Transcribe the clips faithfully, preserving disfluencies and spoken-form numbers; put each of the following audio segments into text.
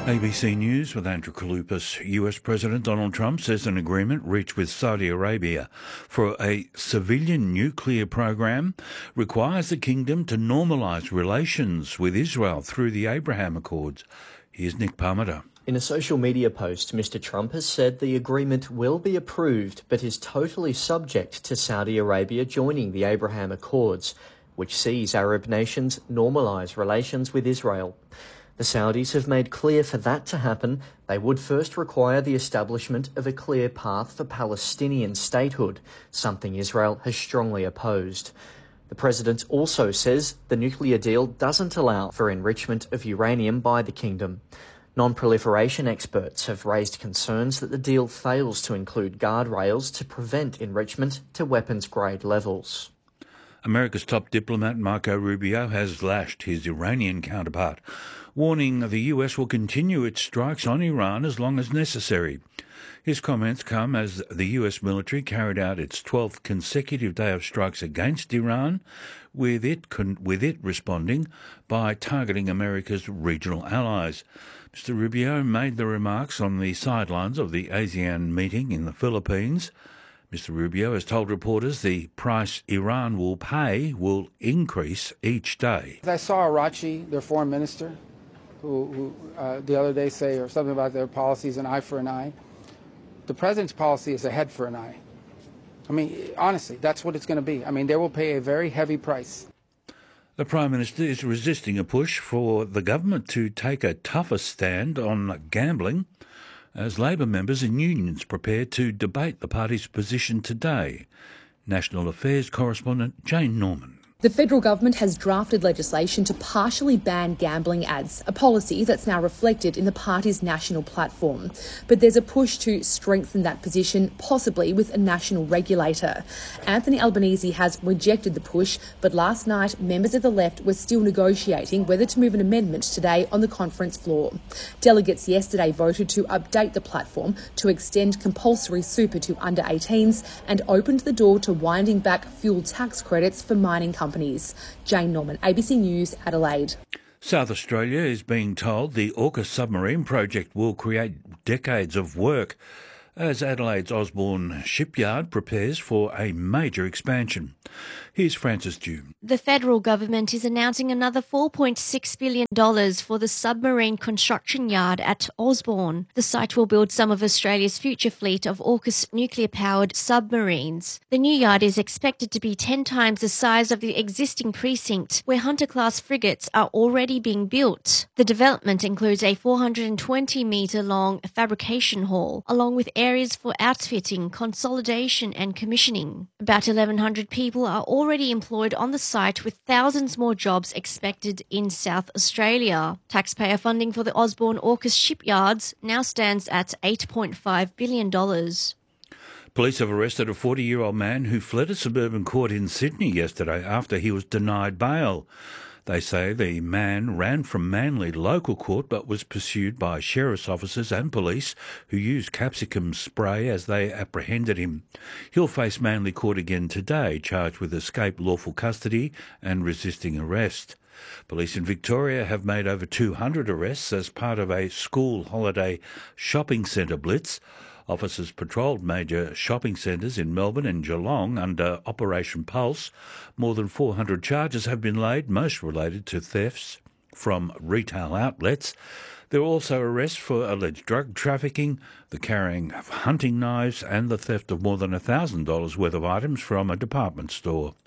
A B C News with Andrew Kaloupas. U S President Donald Trump says an agreement reached with Saudi Arabia for a civilian nuclear program requires the kingdom to normalise relations with Israel through the Abraham Accords. Here's Nick Parmenter. In a social media post, Mister Trump has said the agreement will be approved but is totally subject to Saudi Arabia joining the Abraham Accords, which sees Arab nations normalise relations with Israel. The Saudis have made clear for that to happen, they would first require the establishment of a clear path for Palestinian statehood, something Israel has strongly opposed. The president also says the nuclear deal doesn't allow for enrichment of uranium by the kingdom. Non-proliferation experts have raised concerns that the deal fails to include guardrails to prevent enrichment to weapons-grade levels. America's top diplomat Marco Rubio has lashed his Iranian counterpart, warning the U S will continue its strikes on Iran as long as necessary. His comments come as the U S military carried out its twelfth consecutive day of strikes against Iran, with it, con- with it responding by targeting America's regional allies. Mister Rubio made the remarks on the sidelines of the ASEAN meeting in the Philippines. Mister Rubio has told reporters the price Iran will pay will increase each day. I saw Arachi, their foreign minister, who, who uh, the other day say or something about their policies, an eye for an eye. The president's policy is a head for an eye. I mean, honestly, that's what it's going to be. I mean, they will pay a very heavy price. The Prime Minister is resisting a push for the government to take a tougher stand on gambling, as Labor members and unions prepare to debate the party's position today. National Affairs correspondent Jane Norman. The federal government has drafted legislation to partially ban gambling ads, a policy that's now reflected in the party's national platform. But there's a push to strengthen that position, possibly with a national regulator. Anthony Albanese has rejected the push, but last night members of the left were still negotiating whether to move an amendment today on the conference floor. Delegates yesterday voted to update the platform to extend compulsory super to under eighteens and opened the door to winding back fuel tax credits for mining companies. Jane Norman, A B C News, Adelaide. South Australia is being told the AUKUS submarine project will create decades of work as Adelaide's Osborne shipyard prepares for a major expansion. Here's Frances Dew. The federal government is announcing another four point six billion dollars for the submarine construction yard at Osborne. The site will build some of Australia's future fleet of AUKUS nuclear-powered submarines. The new yard is expected to be ten times the size of the existing precinct, where Hunter-class frigates are already being built. The development includes a four hundred twenty metre long fabrication hall, along with areas for outfitting, consolidation and commissioning. About eleven hundred people are already employed on the site, with thousands more jobs expected in South Australia. Taxpayer funding for the Osborne AUKUS shipyards now stands at eight point five billion dollars. Police have arrested a forty-year-old man who fled a suburban court in Sydney yesterday after he was denied bail. They say the man ran from Manly local court but was pursued by sheriff's officers and police who used capsicum spray as they apprehended him. He'll face Manly court again today, charged with escape lawful custody and resisting arrest. Police in Victoria have made over two hundred arrests as part of a school holiday shopping centre blitz. Officers patrolled major shopping centres in Melbourne and Geelong under Operation Pulse. More than four hundred charges have been laid, most related to thefts from retail outlets. There are also arrests for alleged drug trafficking, the carrying of hunting knives and the theft of more than one thousand dollars worth of items from a department store.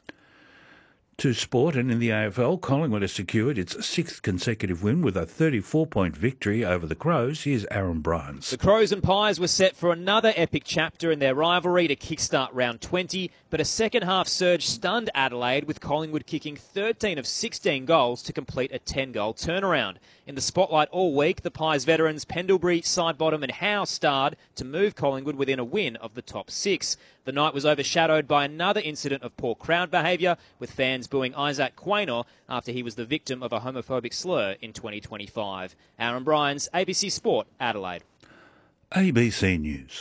To sport, and in the A F L, Collingwood has secured its sixth consecutive win with a thirty-four point victory over the Crows. Here's Aaron Bryans. The Crows and Pies were set for another epic chapter in their rivalry to kickstart round twenty, but a second-half surge stunned Adelaide, with Collingwood kicking thirteen of sixteen goals to complete a ten-goal turnaround. In the spotlight all week, the Pies veterans Pendlebury, Sidebottom and Howe starred to move Collingwood within a win of the top six. The night was overshadowed by another incident of poor crowd behaviour, with fans booing Isaac Quaynor after he was the victim of a homophobic slur in twenty twenty-five. Aaron Bryans, A B C Sport, Adelaide. A B C News.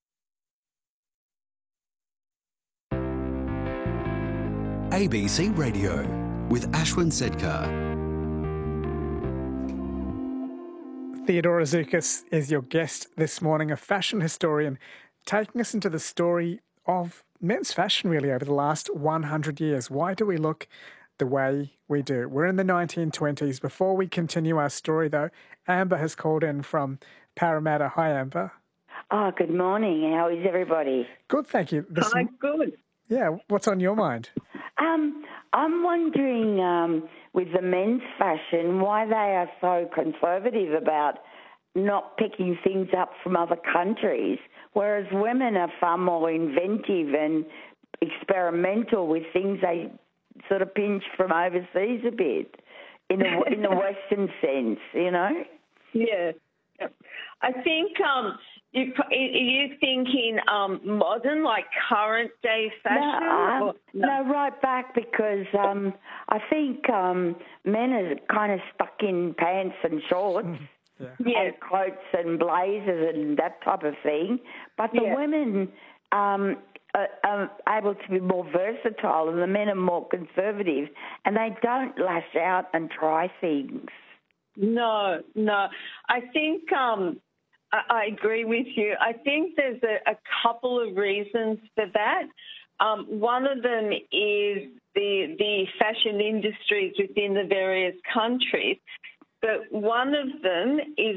A B C Radio with Ashwin Sedkar. Theodora Zoukis is your guest this morning, a fashion historian, taking us into the story of men's fashion really over the last one hundred years. Why do we look the way we do? We're in the nineteen twenties. Before we continue our story, though, Amber has called in from Parramatta. Hi, Amber. Oh, good morning. How is everybody? Good, thank you. This Hi, m- good. Yeah, what's on your mind? Um, I'm wondering, um, with the men's fashion, why they are so conservative about not picking things up from other countries, whereas women are far more inventive and experimental with things they sort of pinch from overseas a bit, in the in the Western sense, you know? Yeah. I think um, you, are you thinking um, modern, like current day fashion? No, or, um, no? no, right back, because um, I think um, men are kind of stuck in pants and shorts. Yeah. Yeah. And coats and blazers and that type of thing. But the Yeah. women um, are, are able to be more versatile, and the men are more conservative, and they don't lash out and try things. No, no. I think um, I, I agree with you. I think there's a, a couple of reasons for that. Um, one of them is the the fashion industries within the various countries. But one of them is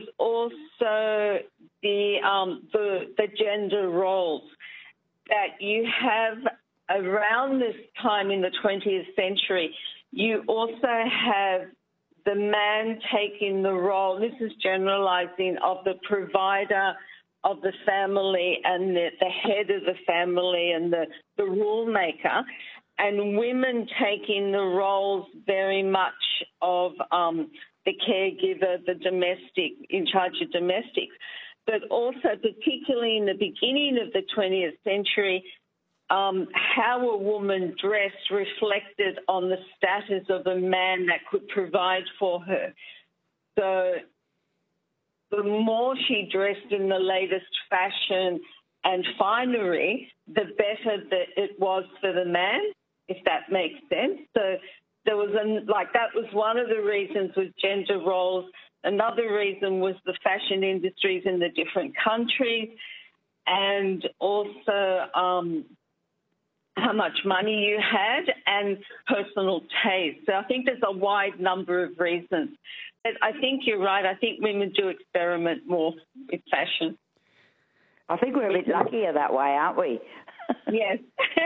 also the, um, the the gender roles that you have around this time in the twentieth century. You also have the man taking the role, this is generalising, of the provider of the family and the, the head of the family and the, the rule maker, and women taking the roles very much of um, the caregiver, the domestic, in charge of domestics. But also, particularly in the beginning of the twentieth century, um, how a woman dressed reflected on the status of a man that could provide for her. So the more she dressed in the latest fashion and finery, the better that it was for the man, if that makes sense. So there was, a, like, that was one of the reasons with gender roles. Another reason was the fashion industries in the different countries, and also um, how much money you had and personal taste. So I think there's a wide number of reasons. But I think you're right. I think women do experiment more with fashion. I think we're a bit luckier that way, aren't we? Yes.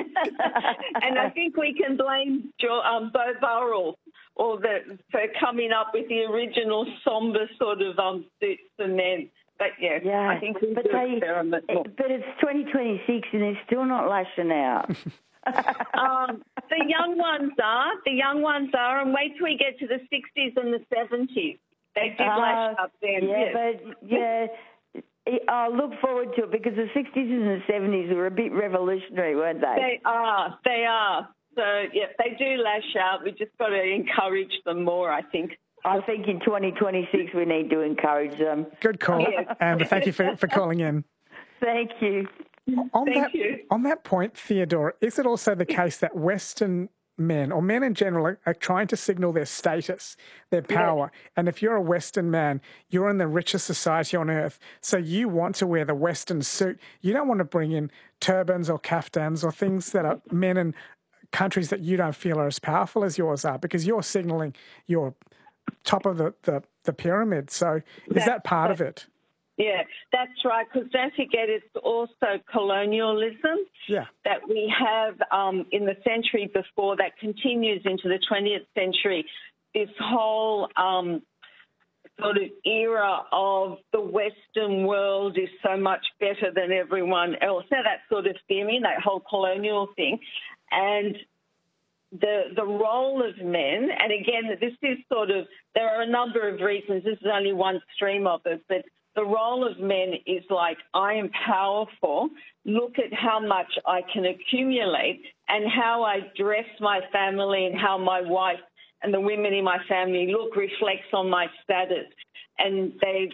And I think we can blame jo- um, Beau Burrell or the, for coming up with the original sombre sort of um, suits for men. But, yeah, yeah. I think we but do they, experiment more. But it's twenty twenty-six and they're still not lashing out. um, the young ones are. The young ones are. And wait till we get to the sixties and the seventies. They did uh, lash up then. Yeah, yes. but, yeah... I'll look forward to it, because the sixties and the seventies were a bit revolutionary, weren't they? They are. They are. So, yeah, they do lash out. We just got to encourage them more, I think. I think in twenty twenty-six we need to encourage them. Good call, Yes. Amber. Thank you for, for calling in. Thank you. On Thank that, you. On that point, Theodora, is it also the case that Western men, or men in general, are, are trying to signal their status, their power? Yes. And if you're a Western man, you're in the richest society on earth, so you want to wear the Western suit. You don't want to bring in turbans or kaftans or things that are men in countries that you don't feel are as powerful as yours are, because you're signaling you're top of the, the, the pyramid. So is That's, that part of it? Yeah, that's right, because don't forget it's also colonialism yeah. that we have um, in the century before that continues into the twentieth century, this whole um, sort of era of the Western world is so much better than everyone else. Now, that sort of theory, that whole colonial thing, and the the role of men, and again, this is sort of, there are a number of reasons, this is only one stream of it, but the role of men is like, I am powerful, look at how much I can accumulate and how I dress my family and how my wife and the women in my family look reflects on my status. And they,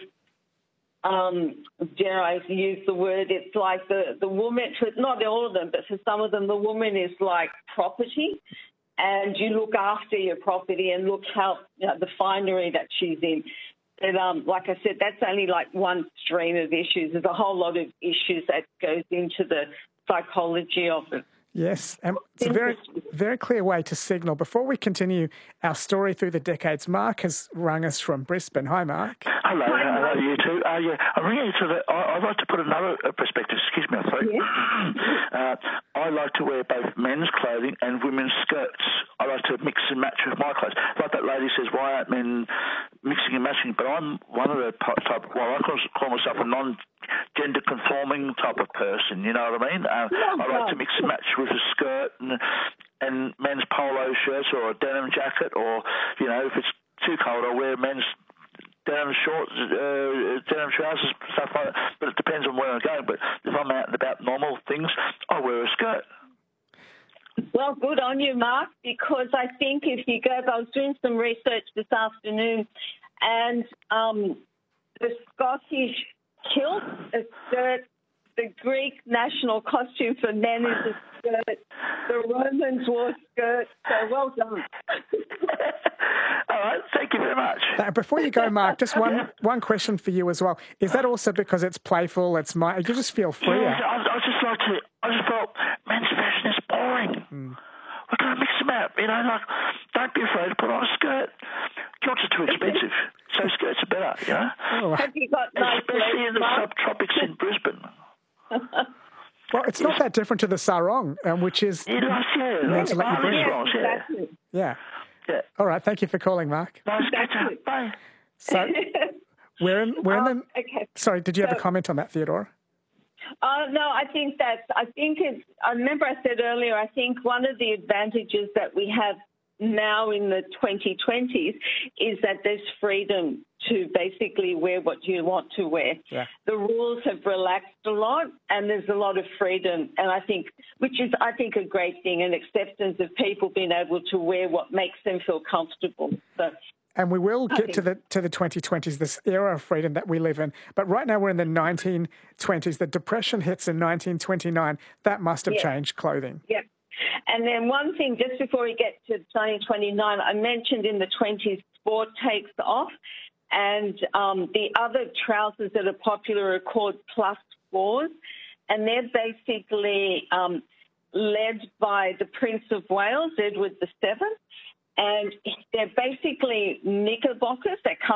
um, dare I use the word, it's like the, the woman, not all of them, but for some of them, the woman is like property. And you look after your property and look how, you know, the finery that she's in. But um, like I said, that's only like one stream of issues. There's a whole lot of issues that goes into the psychology of it. Yes, and it's a very, very clear way to signal. Before we continue our story through the decades, Mark has rung us from Brisbane. Hi, Mark. Hello, hello, you two. Uh, yeah, I'm ringing to the. I, I'd like to put another perspective. Excuse me, I'm sorry. Yeah. uh, I like to wear both men's clothing and women's skirts. I like to mix and match with my clothes. Like that lady says, why aren't men mixing and matching? But I'm one of the type. Well, I call myself a non-gender conforming type of person. You know what I mean? Uh, I like to mix and match with a skirt and, and men's polo shirts or a denim jacket, or you know, if it's too cold, I wear men's denim shorts, uh, denim trousers, stuff like that. But it depends on where I'm going. But if I'm out and about normal things, I wear a skirt. Well, good on you, Mark, because I think if you go, I was doing some research this afternoon, and um, the Scottish kilt, a skirt, the Greek national costume for men is a skirt, the Romans wore skirts, so well done. All right, thank you very much. Now, before you go, Mark, just one one question for you as well. Is that also because it's playful, it's my, you just feel freer? Yeah, I, I just like to, I just felt men's fashion is boring. Mm. We're going to mix them out, you know, like, don't be afraid to put on a skirt. Kilts are too expensive, so skirts are better, you know? Oh. Have you got nice Especially legs, in the Mark? subtropics in Brisbane. Well, it's not that different to the sarong, um, which is yeah, yeah, meant to let you breathe. Yeah, exactly. Yeah. Yeah. All right. Thank you for calling, Mark. Nice catch up. Bye. So we're in. We're um, in the. Okay. Sorry. Did you have so, a comment on that, Theodora? Uh, no, I think that's. I think it's. I remember I said earlier. I think one of the advantages that we have now in the twenty twenties is that there's freedom to basically wear what you want to wear. Yeah. The rules have relaxed a lot, and there's a lot of freedom, and I think, which is, I think, a great thing, an acceptance of people being able to wear what makes them feel comfortable. So, and we will get to the to the twenty twenties, this era of freedom that we live in. But right now we're in the nineteen twenties. The Depression hits in nineteen twenty-nine. That must have yeah. changed clothing. Yeah. And then one thing, just before we get to nineteen twenty-nine, I mentioned in the twenties, sport takes off. And um, the other trousers that are popular are called plus fours. And they're basically um, led by the Prince of Wales, Edward the Seventh. And they're basically knickerbockers that come